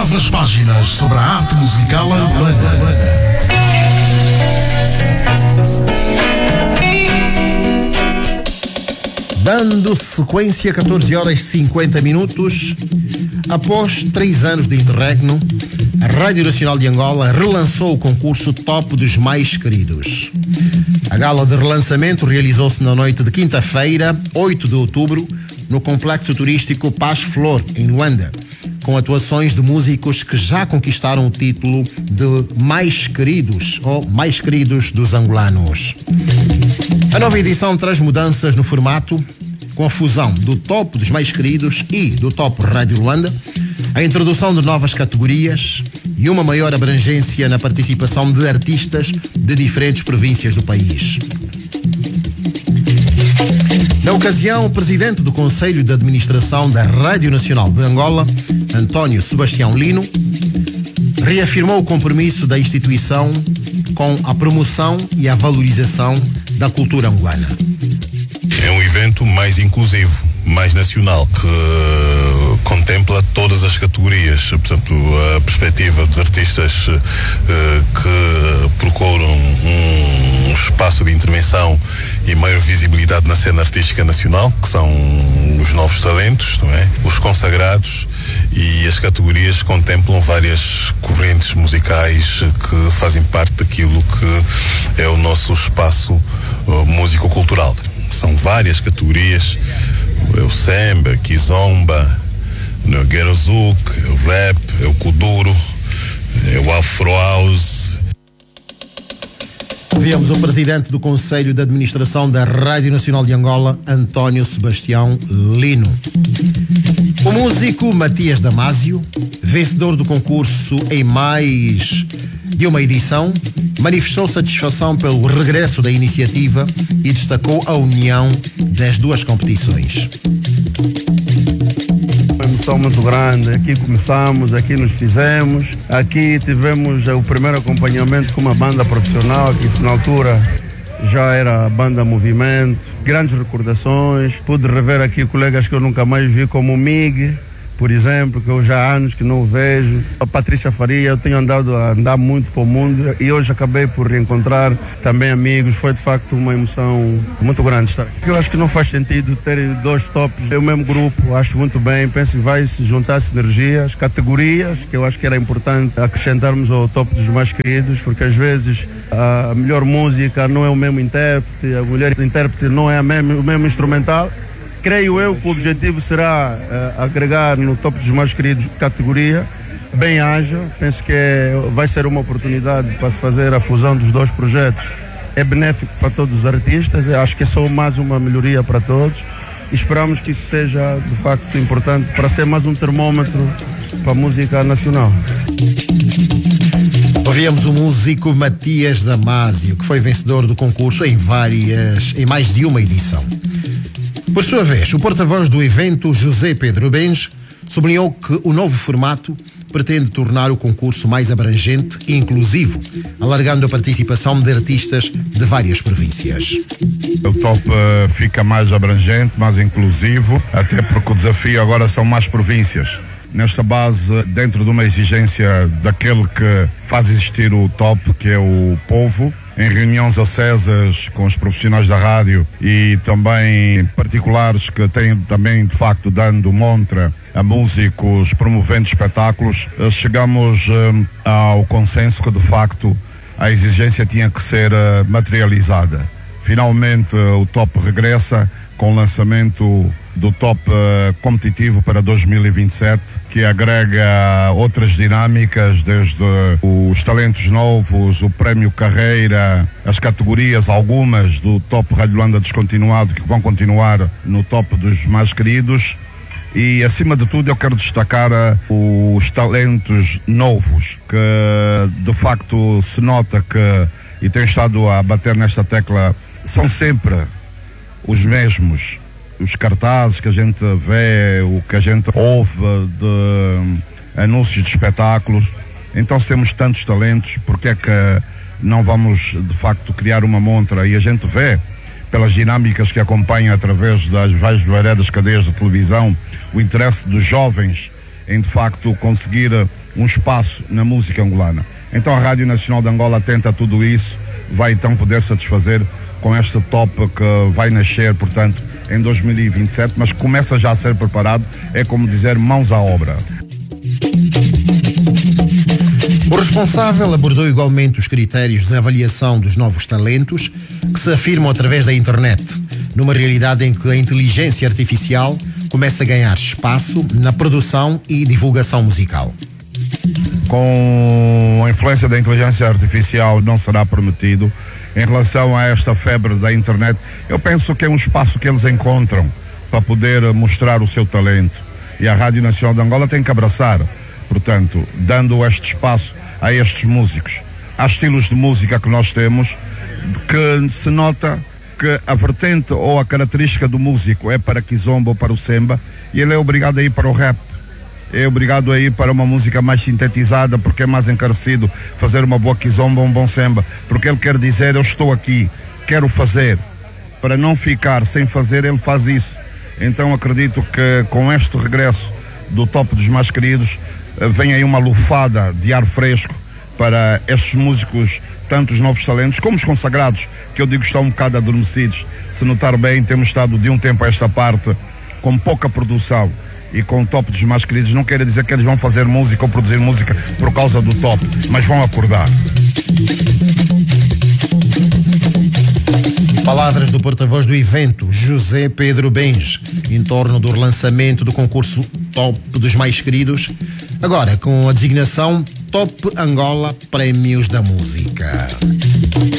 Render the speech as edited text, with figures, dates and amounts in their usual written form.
Novas páginas sobre a arte musical angolana. Dando sequência, 14 horas e 50 minutos. Após 3 anos de interregno, a Rádio Nacional de Angola relançou o concurso Top dos Mais Queridos. A gala de relançamento realizou-se na noite de quinta-feira, 8 de outubro, no complexo turístico Paz Flor, em Luanda, com atuações de músicos que já conquistaram o título de Mais Queridos ou Mais Queridos dos Angolanos. A nova edição traz mudanças no formato, com a fusão do Top dos Mais Queridos e do Top Rádio Luanda, a introdução de novas categorias e uma maior abrangência na participação de artistas de diferentes províncias do país. Na ocasião, o presidente do Conselho de Administração da Rádio Nacional de Angola, António Sebastião Lino, reafirmou o compromisso da instituição com a promoção e a valorização da cultura angolana. É um evento mais inclusivo, mais nacional, que contempla todas as categorias. Portanto, a perspectiva dos artistas que procuram um espaço de intervenção e maior visibilidade na cena artística nacional, que são os novos talentos, não é? Os consagrados, e as categorias contemplam várias correntes musicais que fazem parte daquilo que é o nosso espaço músico-cultural. São várias categorias: é o samba, é o kizomba, é o ghetto zouk, é o rap, é o kuduro, é o afro house. Ouvimos o presidente do Conselho de Administração da Rádio Nacional de Angola, António Sebastião Lino. O músico Matias Damasio, vencedor do concurso em mais de uma edição, manifestou satisfação pelo regresso da iniciativa e destacou a união das duas competições. Uma emoção muito grande. Aqui começamos, aqui nos fizemos, aqui tivemos o primeiro acompanhamento com uma banda profissional, que na altura já era a banda Movimento. Grandes recordações. Pude rever aqui colegas que eu nunca mais vi, como o Mig, por exemplo, que eu já há anos que não o vejo. A Patrícia Faria, eu tenho andado muito para o mundo e hoje acabei por reencontrar também amigos. Foi de facto uma emoção muito grande estar aqui. Eu acho que não faz sentido ter 2 tops do mesmo grupo, acho muito bem. Penso que vai se juntar sinergias, categorias, que eu acho que era importante acrescentarmos ao top dos mais queridos, porque às vezes a melhor música não é o mesmo intérprete, a mulher intérprete não é o mesmo instrumental. Creio eu que o objetivo será agregar no top dos mais queridos categoria, bem haja. Penso que vai ser uma oportunidade para se fazer a fusão dos 2 projetos. É benéfico para todos os artistas, acho que é só mais uma melhoria para todos. E esperamos que isso seja de facto importante para ser mais um termômetro para a música nacional. Ouvimos o músico Matias Damasio, que foi vencedor do concurso em mais de uma edição. Por sua vez, o porta-voz do evento, José Pedro Benz, sublinhou que o novo formato pretende tornar o concurso mais abrangente e inclusivo, alargando a participação de artistas de várias províncias. O top fica mais abrangente, mais inclusivo, até porque o desafio agora são mais províncias. Nesta base, dentro de uma exigência daquele que faz existir o top, que é o povo, em reuniões acesas com os profissionais da rádio e também particulares que têm também, de facto, dando montra a músicos, promovendo espetáculos, chegamos ao consenso que, de facto, a exigência tinha que ser materializada. Finalmente, o top regressa com o lançamento do top competitivo para 2027, que agrega outras dinâmicas, desde os talentos novos, o prémio carreira, as categorias, algumas do top Rádio Luanda descontinuado, que vão continuar no top dos mais queridos. E, acima de tudo, eu quero destacar os talentos novos, que de facto se nota que, e tenho estado a bater nesta tecla, são sempre os mesmos. Os cartazes que a gente vê, o que a gente ouve de anúncios de espetáculos. Então, se temos tantos talentos, porque é que não vamos de facto criar uma montra? E a gente vê pelas dinâmicas que acompanham através das variadas cadeias de televisão, o interesse dos jovens em de facto conseguir um espaço na música angolana. Então a Rádio Nacional de Angola atenta a tudo isso, vai então poder satisfazer com este top que vai nascer, portanto, em 2027, mas começa já a ser preparado, é como dizer, mãos à obra. O responsável abordou igualmente os critérios de avaliação dos novos talentos que se afirmam através da internet, numa realidade em que a inteligência artificial começa a ganhar espaço na produção e divulgação musical. Com a influência da inteligência artificial não será permitido. Em relação a esta febre da internet, eu penso que é um espaço que eles encontram para poder mostrar o seu talento. E a Rádio Nacional de Angola tem que abraçar, portanto, dando este espaço a estes músicos. Há estilos de música que nós temos que se nota que a vertente ou a característica do músico é para kizomba ou para o semba, e ele é obrigado a ir para o rap. É obrigado a ir para uma música mais sintetizada, porque é mais encarecido fazer uma boa kizomba ou um bom semba, porque ele quer dizer, eu estou aqui, quero fazer. Para não ficar sem fazer, ele faz isso. Então acredito que com este regresso do top dos mais queridos, vem aí uma lufada de ar fresco para estes músicos, tanto os novos talentos como os consagrados, que eu digo estão um bocado adormecidos. Se notar bem, temos estado de um tempo a esta parte com pouca produção e com o top dos mais queridos. Não quer dizer que eles vão fazer música ou produzir música por causa do top, mas vão acordar. Palavras do porta-voz do evento, José Pedro Benz, em torno do relançamento do concurso Top dos Mais Queridos, agora com a designação Top Angola Prémios da Música.